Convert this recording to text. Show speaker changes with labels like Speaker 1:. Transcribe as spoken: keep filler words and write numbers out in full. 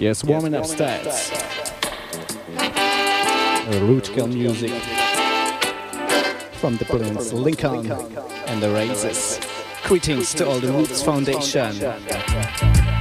Speaker 1: Yes, warming up stats. Root girl music from the Prince Lincoln and the Razors. Greetings to all the Roots Foundation.